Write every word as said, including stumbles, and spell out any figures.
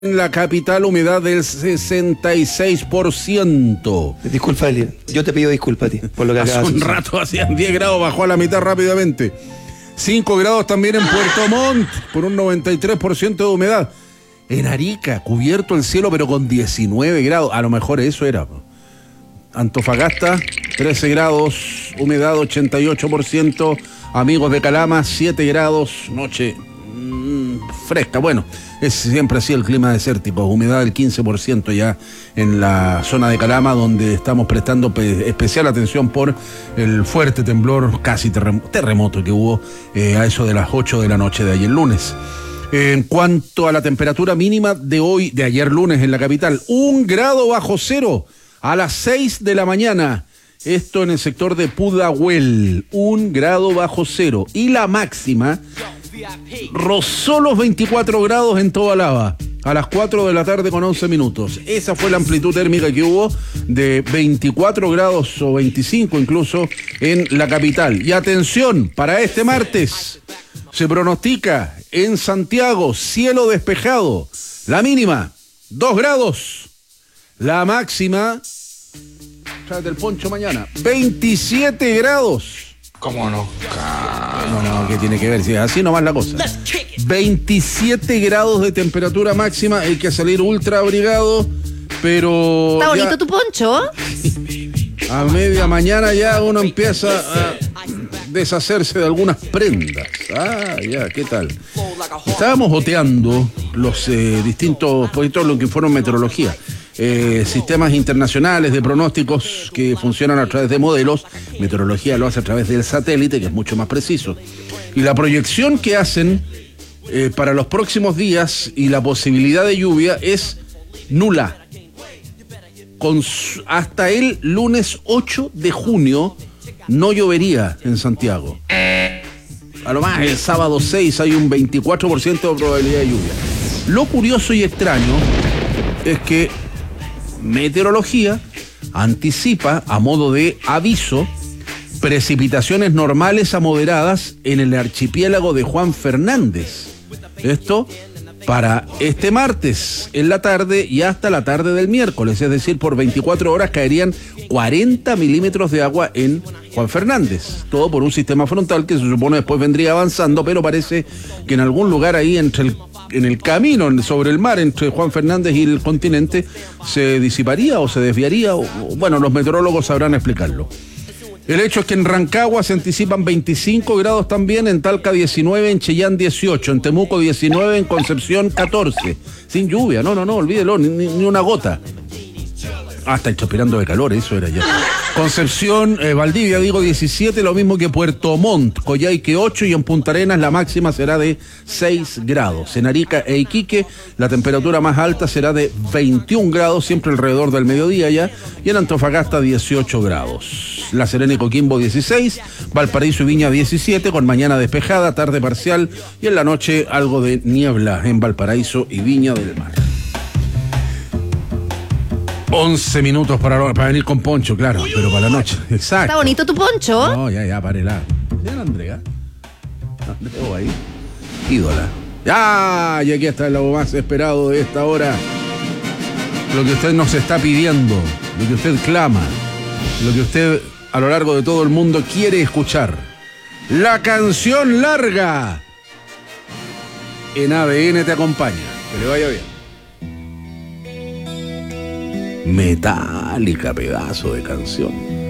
En la capital, humedad del sesenta y seis por ciento. Disculpa, Eli, yo te pido disculpas a ti por lo que acabas de Hace hacer. un rato hacían diez grados, bajó a la mitad rápidamente. cinco grados también en Puerto Montt, por un noventa y tres por ciento de humedad. En Arica, cubierto el cielo, pero con diecinueve grados. A lo mejor eso era. Antofagasta, trece grados, humedad ochenta y ocho por ciento. Amigos de Calama, siete grados, noche mmm, fresca. Bueno, es siempre así el clima desértico, humedad del quince por ciento ya en la zona de Calama, donde estamos prestando pe- especial atención por el fuerte temblor, casi terrem- terremoto que hubo eh, a eso de las ocho de la noche de ayer lunes. En cuanto a la temperatura mínima de hoy, de ayer lunes en la capital, un grado bajo cero a las seis de la mañana. Esto en el sector de Pudahuel, un grado bajo cero. Y la máxima rozó los veinticuatro grados en Tobalaba, a las cuatro de la tarde con once minutos. Esa fue la amplitud térmica que hubo, de veinticuatro grados o veinticinco incluso en la capital. Y atención, para este martes se pronostica en Santiago cielo despejado. La mínima, dos grados. La máxima, tráete el poncho mañana, veintisiete grados. ¿Cómo no? No, no, ¿qué tiene que ver? Si es así nomás la cosa. veintisiete grados de temperatura máxima, hay que salir ultra abrigado, pero... Está bonito ya tu poncho. a media mañana ya uno empieza a deshacerse de algunas prendas. Ah, ya, ¿qué tal? Estábamos oteando los eh, distintos, por todo lo que fueron meteorología. Eh, sistemas internacionales de pronósticos que funcionan a través de modelos. Meteorología lo hace a través del satélite, que es mucho más preciso. Y la proyección que hacen eh, para los próximos días y la posibilidad de lluvia es nula. Con su, hasta el lunes ocho de junio no llovería en Santiago. A lo más el sábado seis hay un veinticuatro por ciento de probabilidad de lluvia. Lo curioso y extraño es que Meteorología anticipa, a modo de aviso, precipitaciones normales a moderadas en el archipiélago de Juan Fernández. Esto para este martes en la tarde y hasta la tarde del miércoles, es decir, por veinticuatro horas caerían cuarenta milímetros de agua en Juan Fernández. Todo por un sistema frontal que se supone después vendría avanzando, pero parece que en algún lugar ahí entre el en el camino sobre el mar entre Juan Fernández y el continente se disiparía o se desviaría, o, o, bueno, los meteorólogos sabrán explicarlo. El hecho es que en Rancagua se anticipan veinticinco grados también, en Talca diecinueve, en Chillán dieciocho, en Temuco diecinueve, en Concepción catorce. Sin lluvia, no, no, no, olvídelo, ni, ni una gota. Ah, está transpirando de calor, eso era ya. Concepción, eh, Valdivia, digo diecisiete, lo mismo que Puerto Montt, Coyhaique ocho, y en Punta Arenas la máxima será de seis grados. En Arica e Iquique la temperatura más alta será de veintiún grados, siempre alrededor del mediodía ya, y en Antofagasta dieciocho grados. La Serena y Coquimbo dieciséis, Valparaíso y Viña diecisiete, con mañana despejada, tarde parcial, y en la noche algo de niebla en Valparaíso y Viña del Mar. once minutos para, para venir con poncho, claro, pero para la noche. Exacto. Está bonito tu poncho. No, ya, ya, párela. Ya la Andrea. Andrea ahí. Ídola. Ya, y aquí está lo más esperado de esta hora. Lo que usted nos está pidiendo, lo que usted clama, lo que usted a lo largo de todo el mundo quiere escuchar. La canción larga. En A D N te acompaña. Que le vaya bien. Metálica, pedazo de canción.